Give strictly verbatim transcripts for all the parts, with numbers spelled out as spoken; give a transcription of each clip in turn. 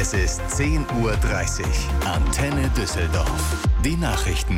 Es ist zehn Uhr dreißig. Antenne Düsseldorf. Die Nachrichten.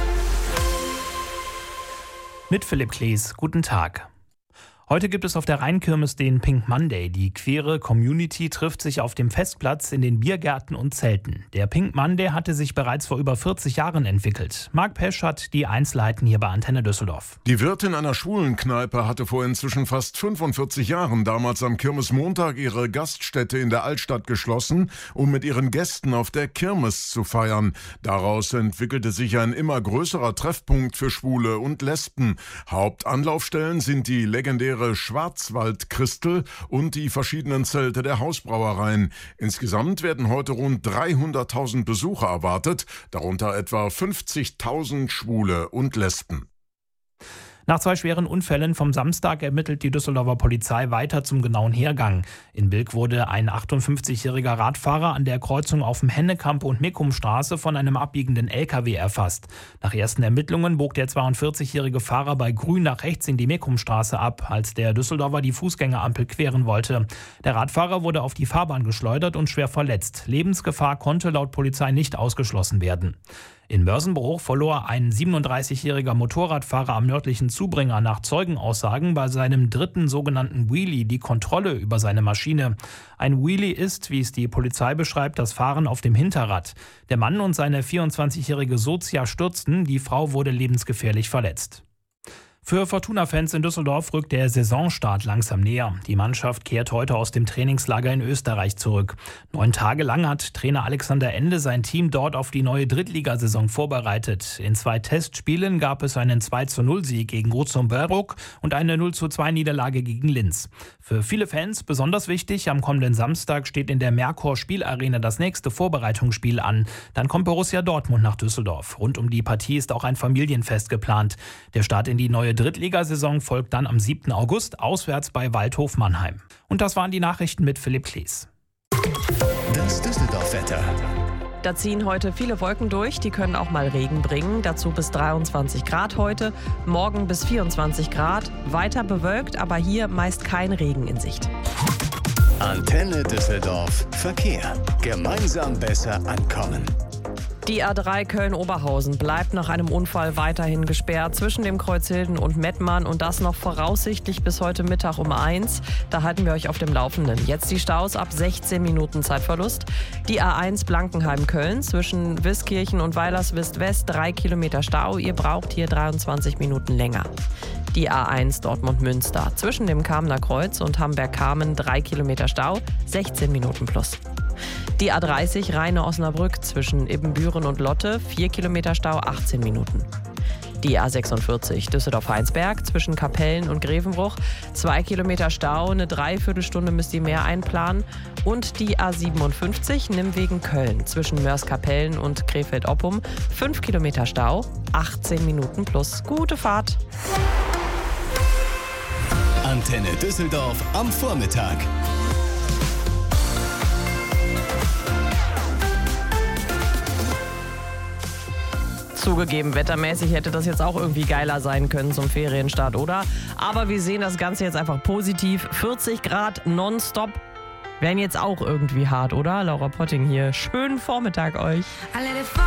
Mit Philipp Klees. Guten Tag. Heute gibt es auf der Rheinkirmes den Pink Monday. Die queere Community trifft sich auf dem Festplatz in den Biergärten und Zelten. Der Pink Monday hatte sich bereits vor über vierzig Jahren entwickelt. Marc Pesch hat die Einzelheiten hier bei Antenne Düsseldorf. Die Wirtin einer Schwulenkneipe hatte vor inzwischen fast fünfundvierzig Jahren damals am Kirmesmontag ihre Gaststätte in der Altstadt geschlossen, um mit ihren Gästen auf der Kirmes zu feiern. Daraus entwickelte sich ein immer größerer Treffpunkt für Schwule und Lesben. Hauptanlaufstellen sind die legendäre Schwarzwald-Christel und die verschiedenen Zelte der Hausbrauereien. Insgesamt werden heute rund dreihunderttausend Besucher erwartet, darunter etwa fünfzigtausend Schwule und Lesben. Nach zwei schweren Unfällen vom Samstag ermittelt die Düsseldorfer Polizei weiter zum genauen Hergang. In Bilk wurde ein achtundfünfzigjähriger Radfahrer an der Kreuzung auf dem Hennekamp- und Meckumstraße von einem abbiegenden L K W erfasst. Nach ersten Ermittlungen bog der zweiundvierzigjährige Fahrer bei Grün nach rechts in die Meckumstraße ab, als der Düsseldorfer die Fußgängerampel queren wollte. Der Radfahrer wurde auf die Fahrbahn geschleudert und schwer verletzt. Lebensgefahr konnte laut Polizei nicht ausgeschlossen werden. In Mörsenbruch verlor ein siebenunddreißigjähriger Motorradfahrer am nördlichen Zubringer nach Zeugenaussagen bei seinem dritten sogenannten Wheelie die Kontrolle über seine Maschine. Ein Wheelie ist, wie es die Polizei beschreibt, das Fahren auf dem Hinterrad. Der Mann und seine vierundzwanzigjährige Sozia stürzten, die Frau wurde lebensgefährlich verletzt. Für Fortuna-Fans in Düsseldorf rückt der Saisonstart langsam näher. Die Mannschaft kehrt heute aus dem Trainingslager in Österreich zurück. Neun Tage lang hat Trainer Alexander Ende sein Team dort auf die neue Drittligasaison vorbereitet. In zwei Testspielen gab es einen zwei zu null Sieg gegen Ruzomberok und eine null zu zwei Niederlage gegen Linz. Für viele Fans besonders wichtig, am kommenden Samstag steht in der Merkur Spielarena das nächste Vorbereitungsspiel an. Dann kommt Borussia Dortmund nach Düsseldorf. Rund um die Partie ist auch ein Familienfest geplant. Der Start in die neue Drittligasaison folgt dann am siebten August auswärts bei Waldhof Mannheim. Und das waren die Nachrichten mit Philipp Klees. Das Düsseldorf-Wetter. Da ziehen heute viele Wolken durch, die können auch mal Regen bringen. Dazu bis dreiundzwanzig Grad heute, morgen bis vierundzwanzig Grad. Weiter bewölkt, aber hier meist kein Regen in Sicht. Antenne Düsseldorf Verkehr. Gemeinsam besser ankommen. Die A drei Köln-Oberhausen bleibt nach einem Unfall weiterhin gesperrt zwischen dem Kreuzhilden und Mettmann und das noch voraussichtlich bis heute Mittag um eins. Da halten wir euch auf dem Laufenden. Jetzt die Staus ab sechzehn Minuten Zeitverlust. Die A eins Blankenheim-Köln zwischen Wiskirchen und Weilerswist-West drei Kilometer Stau. Ihr braucht hier dreiundzwanzig Minuten länger. Die A eins Dortmund-Münster zwischen dem Kamener Kreuz und Hamberg-Kamen drei Kilometer Stau, sechzehn Minuten plus. Die A dreißig Rheine-Osnabrück zwischen Ibbenbüren und Lotte, vier Kilometer Stau, achtzehn Minuten. Die A sechsundvierzig Düsseldorf-Heinsberg zwischen Kapellen und Grevenbruch, zwei Kilometer Stau, eine Dreiviertelstunde müsst ihr mehr einplanen. Und die A siebenundfünfzig Nimwegen-Köln zwischen Mörs-Kapellen und Krefeld-Oppum, fünf Kilometer Stau, achtzehn Minuten plus. Gute Fahrt! Antenne Düsseldorf am Vormittag. Zugegeben, wettermäßig hätte das jetzt auch irgendwie geiler sein können zum Ferienstart, oder? Aber wir sehen das Ganze jetzt einfach positiv. vierzig Grad nonstop wären jetzt auch irgendwie hart, oder? Laura Potting hier. Schönen Vormittag euch.